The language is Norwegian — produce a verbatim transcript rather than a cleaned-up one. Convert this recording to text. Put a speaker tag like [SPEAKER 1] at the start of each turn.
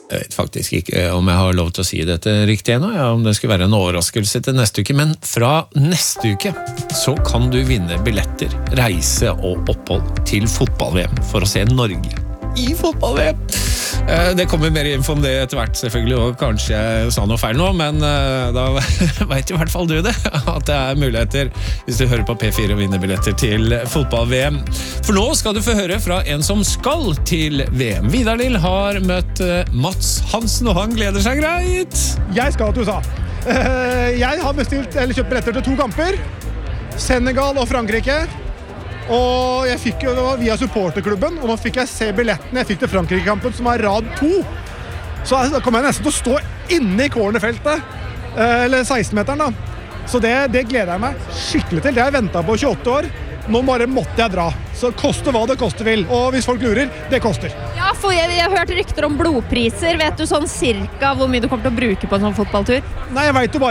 [SPEAKER 1] Jeg vet faktisk ikke om jeg har lov til å si dette riktig ennå, ja, om det skulle være en overraskelse til neste uke, men fra neste uke så kan du vinne billetter, reise og opphold til fotball-V M for å se Norge i fotball-V M. Det kommer mer info om det etter hvert selvfølgelig, og kanskje jeg sa noe feil nå, men da vet i hvert fall du det, at det er muligheter hvis du hører på P fire og vinner billetter til fotball-V M. For nå skal du få høre fra en som skal til V M. Vidar Lill har møtt Mats Hansen, og han gleder seg greit.
[SPEAKER 2] Jeg skal til U S A. Jeg har bestilt, eller kjøpt billetter til to kamper, Senegal og Frankrike. Og jeg fikk jo via supporterklubben, og nå fikk jeg se billettene jeg fikk til Frankrike-kampen, som er rad to. Så da kommer jeg nesten til å stå inne i cornerfeltet, eller seksten-meteren da. Så det, det gleder jeg meg skikkelig til. Det har jeg ventet på tjueåtte år. Nå bare måtte jeg dra. Så koste hva det koste vil. Og hvis folk lurer, det koster.
[SPEAKER 3] Ja, for jeg, jeg har hørt rykter om blodpriser. Vet du sånn cirka hvor mye du kommer til å bruke på en sånn fotballtur?
[SPEAKER 2] Nei, jeg vet jo bare